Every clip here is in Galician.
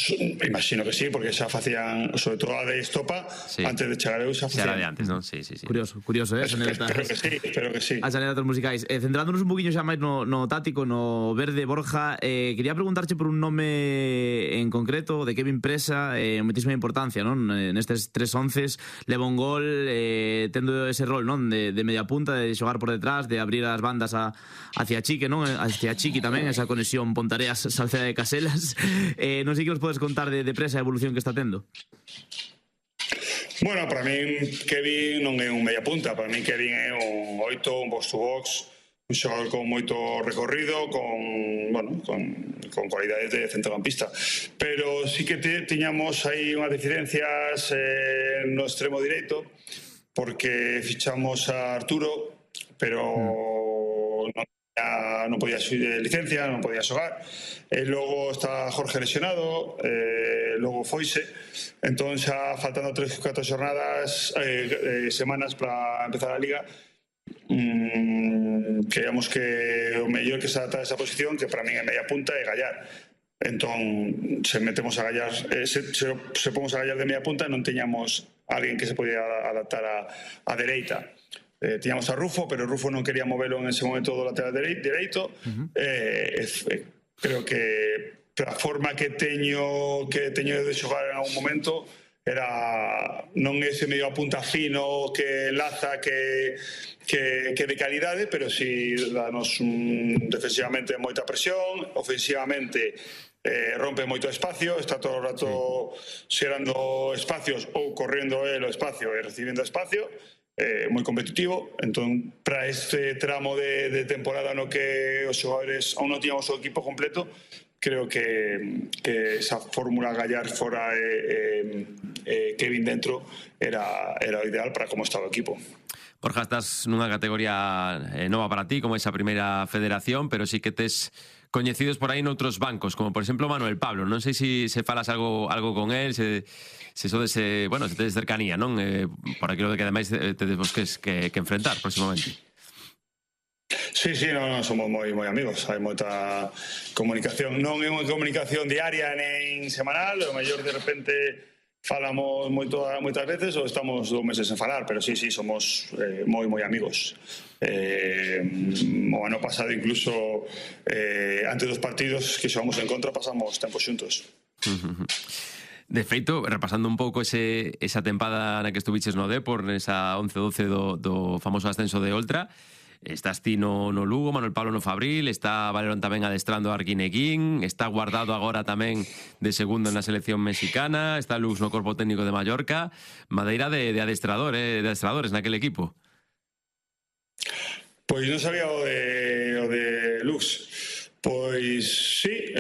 Imagino que sí, porque xa facían, sobre todo a de estopa, antes de chegar eu xa facían. Xa era de antes, non? Sí. Curioso, espero que sí. As anécdotas musicais. Centrándonos un poquinho xa máis no táctico, no verde, Borja, quería preguntarche por un nome en concreto, de Kevin Presa, moitísima importancia, non? Nestes 3-11 leva un gol, tendo ese rol, non? De media punta, de xogar por detrás, de abrir as bandas hacia Chique, non? Hacia Chiqui tamén, esa conexión Pontareas-Salceda de Caselas. Non sei que nos podes contar de Presa, a evolución que está tendo. Bueno, para min Kevin non é un media punta, para min Kevin é un 8, un box to box, un xogador con moito recorrido, con cualidades de centrocampista, pero sí que tiñamos aí unhas deficiencias no extremo direito, porque fichamos a Arturo, pero non podía subir licencia, non podía xogar, e logo está Jorge lesionado, logo foise, entón xa faltando 3-4 xornadas, semanas para empezar a Liga, creíamos que o mellor que se adapta a esa posición, que para min é media punta, é Gallar. Entón, se metemos a Gallar, se pomos a Gallar de media punta, non teñamos alguén que se podía adaptar a dereita. Tiñamos a Rufo, pero Rufo non quería movelo en ese momento do lateral dereito. Creo que a forma que teño de xogar en algún momento era non ese medio a punta fino que laza, que de calidade, pero si danos defensivamente moita presión, ofensivamente rompe moito espacio, está todo o rato xerando espacios ou correndo el o espacio e recibindo espacio, moi competitivo. Entón, para este tramo de temporada no que os xogadores aún non tiñamos o equipo completo, creo que esa fórmula Gallar fora Kevin dentro era o ideal para como estaba o equipo. Borja, estás nunha categoría nova para ti, como esa primeira federación, pero sí que tes coñecidos por aí noutros bancos, como por exemplo Manuel Pablo. Non sei se falas algo con él, se sodes, bueno, se tedes cercanía, non? Por aquilo de que ademais tedes vos que enfrentar próximamente. Sí, non, somos moi amigos, hai moita comunicación. Non é unha comunicación diaria nen semanal, o mellor de repente falamos moitas veces ou estamos 2 meses en falar, pero sí, somos moi amigos. O ano pasado incluso antes dos partidos que xogamos en contra pasamos tempo xuntos. De feito, repasando un pouco esa tempada na que estuviches no Depor, esa 11-12 do famoso ascenso de Oltra, estás ti no Lugo, Manuel Pablo no Fabril, está Valerón tamén adestrando a Arquineguín, está Guardado agora tamén de segundo na selección mexicana, está Lux no corpo técnico de Mallorca, madeira de adestradores naquele equipo. Pois non sabía o de Lux. Pois sí,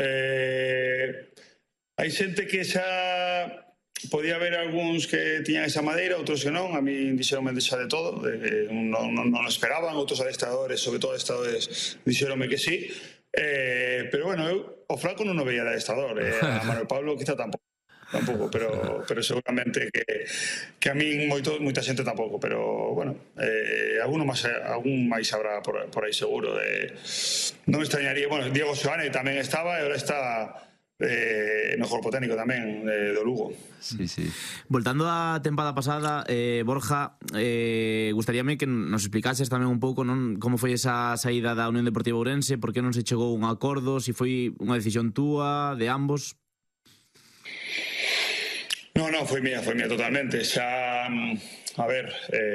hai xente que xa podía haber algúns que tiñan esa madeira, outros que non. A mí dixeronme xa de todo, non esperaban. Outros adestradores, sobre todo adestradores, dixeronme que sí, pero bueno, eu o Franco non o veía de adestrador, a Manuel Pablo quizá tampouco, pero seguramente que a min moita xente tampouco, pero bueno, algún máis habrá por aí seguro. Non me extrañaría, bueno, Diego Xoane tamén estaba, e agora está no corpo técnico tamén do Lugo. Sí. Voltando á tempada pasada, Borja, gustaríame que nos explicases tamén un pouco, non, como foi esa saída da Unión Deportiva Ourense, por que non se chegou a un acordo, se foi unha decisión túa, de ambos. Non, foi mía totalmente. Xa, a ver,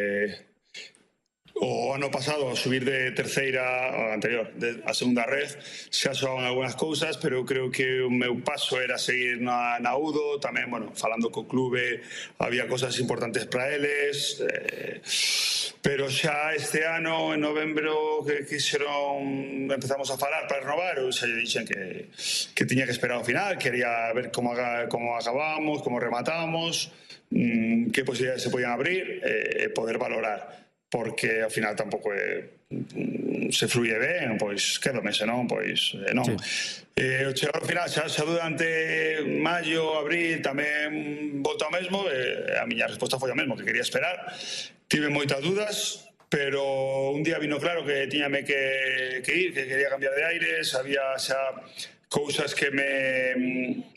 o ano pasado a subir de terceira, anterior, a segunda red, xa xoaban algunhas cousas, pero eu creo que o meu paso era seguir na UDO, tamén, bueno, falando co clube, había cousas importantes para eles, pero xa este ano, en novembro, que empezamos a falar para renovar, eu xa lle dixen que tiña que esperar ao final, quería ver como acabamos, como rematamos, que posibilidades se podían abrir, e poder valorar, porque ao final tampouco se fluye ben, pois quédome, senón, pois non. O chegar ao final, xa durante maio, abril, tamén volta ao mesmo, a miña resposta foi o mesmo, que quería esperar. Tive moitas dudas, pero un día vino claro que tiñame que ir, que quería cambiar de aires, había xa cousas que me